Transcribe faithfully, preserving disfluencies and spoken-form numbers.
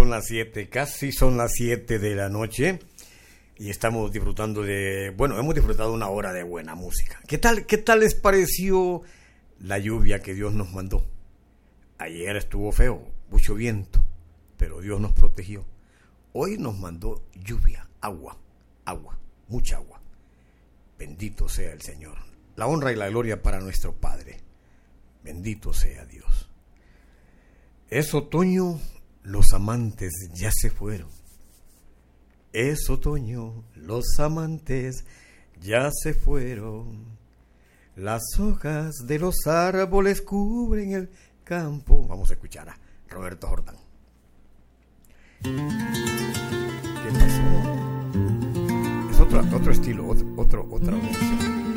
son las siete, casi son las siete de la noche y estamos disfrutando de, bueno, hemos disfrutado una hora de buena música. ¿Qué tal, qué tal les pareció la lluvia que Dios nos mandó? Ayer estuvo feo, mucho viento, pero Dios nos protegió. Hoy nos mandó lluvia, agua, agua, mucha agua. Bendito sea el Señor. La honra y la gloria para nuestro Padre. Bendito sea Dios. Es otoño, los amantes ya se fueron. Es otoño, los amantes ya se fueron. Las hojas de los árboles cubren el campo. Vamos a escuchar a Roberto Jordán. ¿Qué pasó? Es otro, otro estilo, otro, otro, otra versión.